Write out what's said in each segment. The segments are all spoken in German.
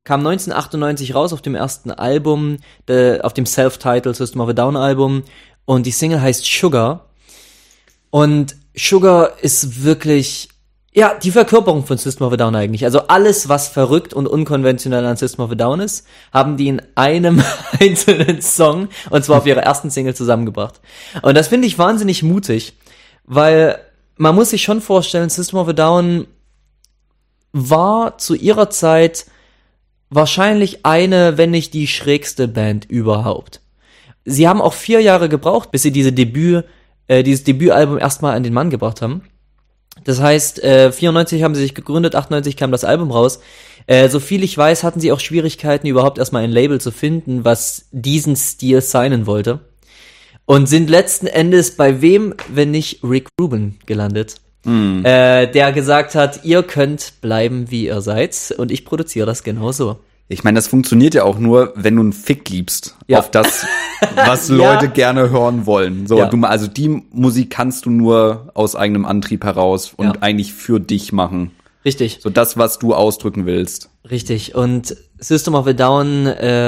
kam 1998 raus auf dem ersten Album, auf dem Self-Titled System of a Down Album, und die Single heißt Sugar. Und Sugar ist wirklich, ja, die Verkörperung von System of a Down eigentlich. Also alles, was verrückt und unkonventionell an System of a Down ist, haben die in einem einzelnen Song, und zwar auf ihrer ersten Single, zusammengebracht. Und das finde ich wahnsinnig mutig, weil man muss sich schon vorstellen, System of a Down war zu ihrer Zeit wahrscheinlich eine, wenn nicht die schrägste Band überhaupt. Sie haben auch 4 Jahre gebraucht, bis sie dieses Debütalbum erstmal an den Mann gebracht haben. Das heißt, 94 haben sie sich gegründet, 98 kam das Album raus. So viel ich weiß, hatten sie auch Schwierigkeiten, überhaupt erstmal ein Label zu finden, was diesen Stil signen wollte. Und sind letzten Endes bei wem, wenn nicht Rick Rubin, gelandet. Der gesagt hat, ihr könnt bleiben, wie ihr seid, und ich produziere das genauso. Ich meine, das funktioniert ja auch nur, wenn du einen Fick gibst auf das, was Leute gerne hören wollen. So, also die Musik kannst du nur aus eigenem Antrieb heraus und eigentlich für dich machen. Richtig. So das, was du ausdrücken willst. Richtig. Und System of a Down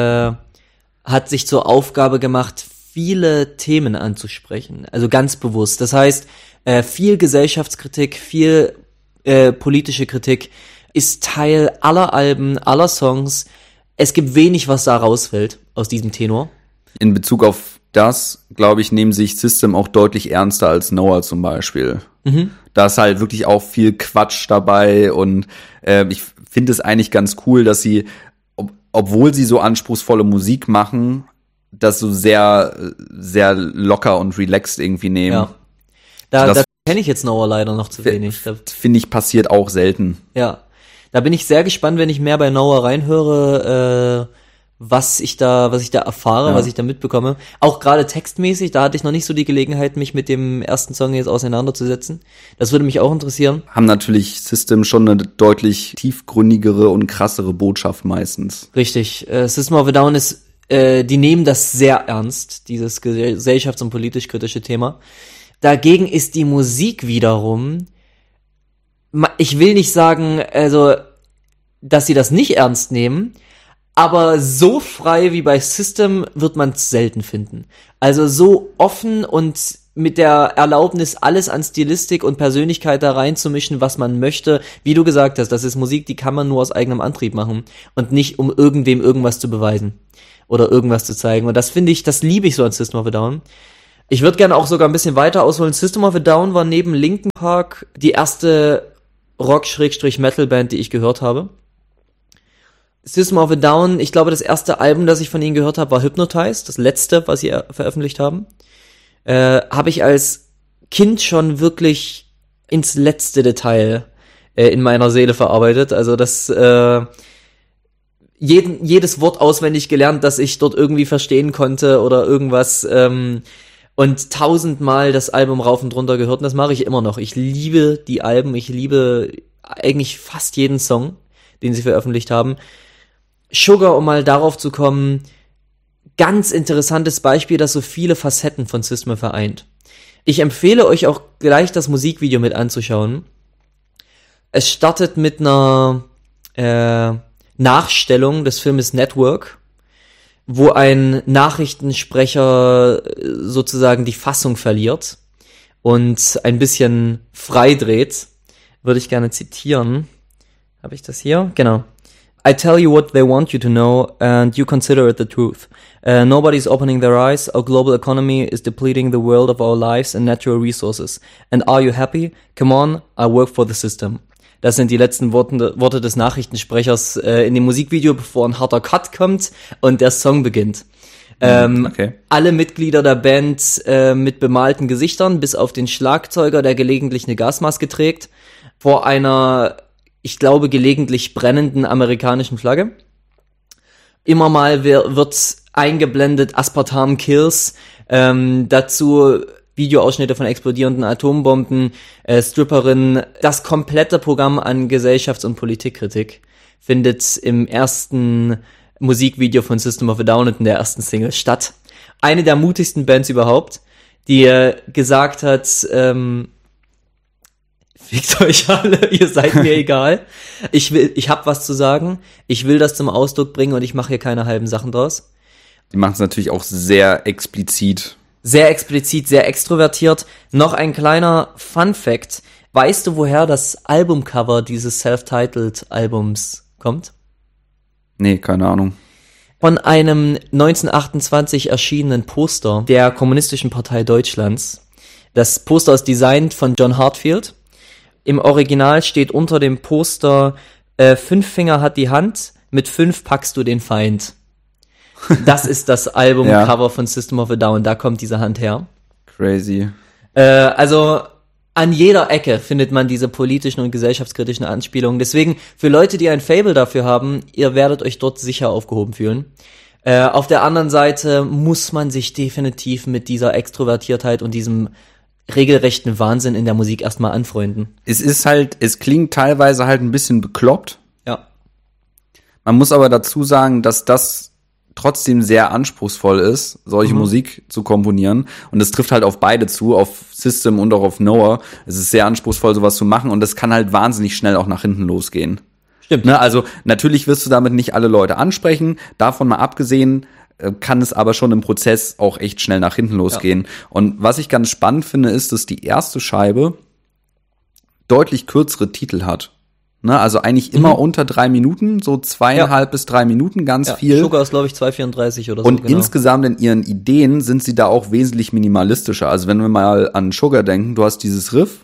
hat sich zur Aufgabe gemacht, viele Themen anzusprechen. Also ganz bewusst. Das heißt, viel Gesellschaftskritik, viel politische Kritik ist Teil aller Alben, aller Songs. Es gibt wenig, was da rausfällt aus diesem Tenor. In Bezug auf das, glaube ich, nehmen sich System auch deutlich ernster als Noah zum Beispiel. Da ist halt wirklich auch viel Quatsch dabei, und ich finde es eigentlich ganz cool, dass sie, obwohl sie so anspruchsvolle Musik machen, das so sehr, sehr locker und relaxed irgendwie nehmen. Ja. Da kenne ich jetzt Noah leider noch zu wenig. Finde ich, passiert auch selten. Ja. Da bin ich sehr gespannt, wenn ich mehr bei Noah reinhöre, was ich da erfahre, was ich da mitbekomme. Auch gerade textmäßig, da hatte ich noch nicht so die Gelegenheit, mich mit dem ersten Song jetzt auseinanderzusetzen. Das würde mich auch interessieren. Haben natürlich System schon eine deutlich tiefgründigere und krassere Botschaft meistens. Richtig. System of a Down ist, die nehmen das sehr ernst, dieses gesellschafts- und politisch-kritische Thema. Dagegen ist die Musik wiederum, ich will nicht sagen, also, dass sie das nicht ernst nehmen, aber so frei wie bei System wird man es selten finden. Also so offen und mit der Erlaubnis, alles an Stilistik und Persönlichkeit da reinzumischen, was man möchte. Wie du gesagt hast, das ist Musik, die kann man nur aus eigenem Antrieb machen und nicht, um irgendwem irgendwas zu beweisen oder irgendwas zu zeigen. Und das finde ich, das liebe ich so an System of a Down. Ich würde gerne auch sogar ein bisschen weiter ausholen. System of a Down war neben Linkin Park die erste Rock-Metal-Band, die ich gehört habe. System of a Down, ich glaube, das erste Album, das ich von ihnen gehört habe, war Hypnotize, das letzte, was sie veröffentlicht haben. Habe ich als Kind schon wirklich ins letzte Detail in meiner Seele verarbeitet. Also das jedes Wort auswendig gelernt, das ich dort irgendwie verstehen konnte oder irgendwas, und 1000-mal das Album rauf und runter gehört, und das mache ich immer noch. Ich liebe die Alben, ich liebe eigentlich fast jeden Song, den sie veröffentlicht haben. Sugar, um mal darauf zu kommen, ganz interessantes Beispiel, das so viele Facetten von System vereint. Ich empfehle euch auch gleich das Musikvideo mit anzuschauen. Es startet mit einer Nachstellung des Filmes Network, wo ein Nachrichtensprecher sozusagen die Fassung verliert und ein bisschen freidreht. Würde ich gerne zitieren. Habe ich das hier? Genau. I tell you what they want you to know, and you consider it the truth. Nobody's opening their eyes. Our global economy is depleting the world of our lives and natural resources. And are you happy? Come on, I work for the system. Das sind die letzten Worte des Nachrichtensprechers in dem Musikvideo, bevor ein harter Cut kommt und der Song beginnt. Okay. Alle Mitglieder der Band mit bemalten Gesichtern, bis auf den Schlagzeuger, der gelegentlich eine Gasmaske trägt, vor einer, ich glaube, gelegentlich brennenden amerikanischen Flagge. Immer mal wird eingeblendet Aspartam Kills, dazu Videoausschnitte von explodierenden Atombomben, Stripperinnen. Das komplette Programm an Gesellschafts- und Politikkritik findet im ersten Musikvideo von System of a Down und in der ersten Single statt. Eine der mutigsten Bands überhaupt, die gesagt hat, fickt euch alle, ihr seid mir egal. Ich hab was zu sagen, ich will das zum Ausdruck bringen und ich mache hier keine halben Sachen draus. Die machen es natürlich auch sehr explizit. Sehr explizit, sehr extrovertiert. Noch ein kleiner Fun-Fact. Weißt du, woher das Albumcover dieses Self-Titled-Albums kommt? Nee, keine Ahnung. Von einem 1928 erschienenen Poster der Kommunistischen Partei Deutschlands. Das Poster ist designt von John Hartfield. Im Original steht unter dem Poster, 5 Finger hat die Hand, mit 5 packst du den Feind. Das ist das Albumcover von System of a Down, da kommt diese Hand her. Crazy. Also an jeder Ecke findet man diese politischen und gesellschaftskritischen Anspielungen. Deswegen, für Leute, die ein Faible dafür haben, ihr werdet euch dort sicher aufgehoben fühlen. Auf der anderen Seite muss man sich definitiv mit dieser Extrovertiertheit und diesem regelrechten Wahnsinn in der Musik erstmal anfreunden. Es klingt teilweise halt ein bisschen bekloppt. Ja. Man muss aber dazu sagen, dass das trotzdem sehr anspruchsvoll ist, solche Musik zu komponieren. Und das trifft halt auf beide zu, auf System und auch auf Noah. Es ist sehr anspruchsvoll, sowas zu machen und das kann halt wahnsinnig schnell auch nach hinten losgehen. Stimmt. Ne? Also natürlich wirst du damit nicht alle Leute ansprechen. Davon mal abgesehen kann es aber schon im Prozess auch echt schnell nach hinten losgehen. Ja. Und was ich ganz spannend finde, ist, dass die erste Scheibe deutlich kürzere Titel hat. Ne, also eigentlich immer unter 3 Minuten, so 2,5 bis 3 Minuten, ganz viel. Sugar ist, glaube ich, 2,34 oder so. Und insgesamt in ihren Ideen sind sie da auch wesentlich minimalistischer. Also wenn wir mal an Sugar denken, du hast dieses Riff.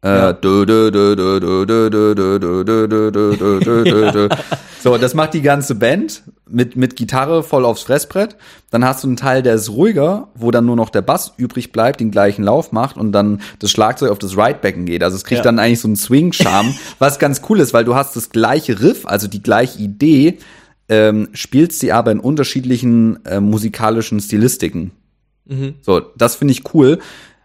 So, das macht die ganze Band mit Gitarre voll aufs Fressbrett. Dann hast du einen Teil, der ist ruhiger, wo dann nur noch der Bass übrig bleibt, den gleichen Lauf macht und dann das Schlagzeug auf das Right-Becken geht. Also es kriegt dann eigentlich so einen Swing-Charme, was ganz cool ist, weil du hast das gleiche Riff, also die gleiche Idee, spielst sie aber in unterschiedlichen musikalischen Stilistiken. So, das finde ich cool.